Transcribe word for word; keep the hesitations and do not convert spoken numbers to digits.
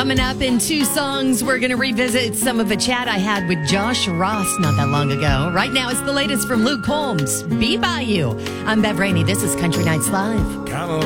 Coming up in two songs, we're going to revisit some of a chat I had with Josh Ross not that long ago. Right now, it's the latest from Luke Combs, Be By You. I'm Bev Rainey. This is Country Nights Live. Kinda